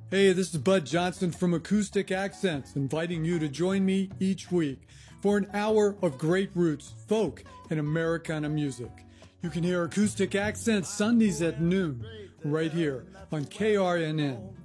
Hey, this is Bud Johnson from Acoustic Accents, inviting you to join me each week for an hour of great roots, folk, and Americana music. You can hear Acoustic Accents Sundays at noon, right here on KRNN.